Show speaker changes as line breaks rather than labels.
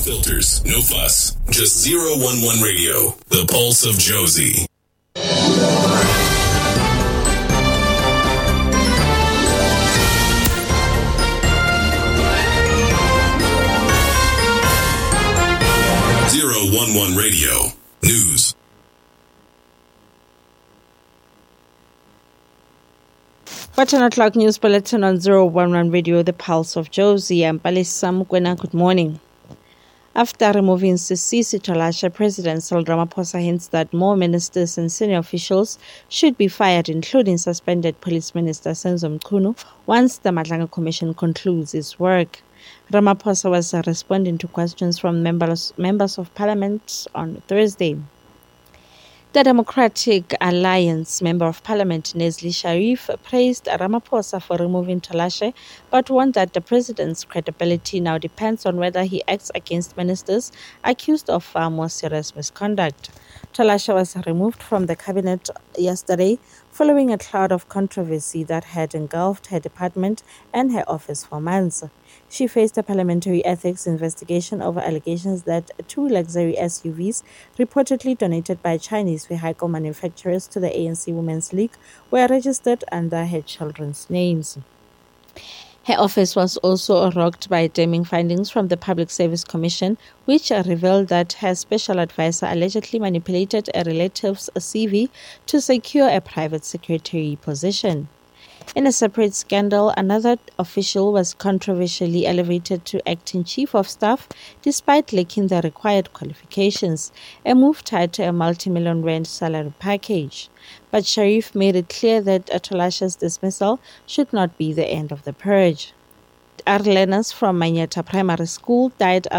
filters, no fuss. Just 011 Radio, the pulse of Josie. .11 Radio News.
For 10 o'clock news bulletin on 011 Radio, the pulse of Josie. I'm Palisa Mukwena. Good morning. After removing Sisisi Talashe, President Cyril Ramaphosa hints that more ministers and senior officials should be fired, including suspended Police Minister Senzo Mchunu, once the Madlanga Commission concludes its work. Ramaphosa was responding to questions from members of Parliament on Thursday. The Democratic Alliance Member of Parliament Nesli Sharif praised Ramaphosa for removing Talashe, but warned that the president's credibility now depends on whether he acts against ministers accused of far more serious misconduct. Talashe was removed from the cabinet yesterday following a cloud of controversy that had engulfed her department and her office for months. She faced a parliamentary ethics investigation over allegations that 2 luxury SUVs, reportedly donated by Chinese vehicle manufacturers to the ANC Women's League, were registered under her children's names. Her office was also rocked by damning findings from the Public Service Commission, which revealed that her special advisor allegedly manipulated a relative's CV to secure a private secretary position. In a separate scandal, another official was controversially elevated to acting chief of staff despite lacking the required qualifications, a move tied to a multi-million rand salary package. But Sharif made it clear that Talashe's dismissal should not be the end of the purge. Our learners from Manyata Primary School died